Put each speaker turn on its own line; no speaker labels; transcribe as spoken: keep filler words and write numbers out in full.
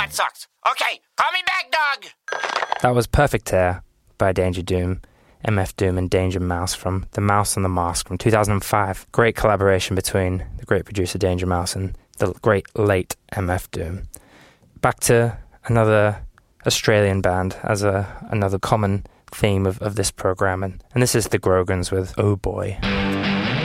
that sucks. Okay, call me back, dog.
That was Perfect Air by Danger Doom, M F Doom and Danger Mouse from The Mouse and the Mask from two thousand five. Great collaboration between the great producer Danger Mouse and the great late M F Doom. Back to another Australian band as a another common theme of, of this program, and, and this is the Grogans with Oh Boy.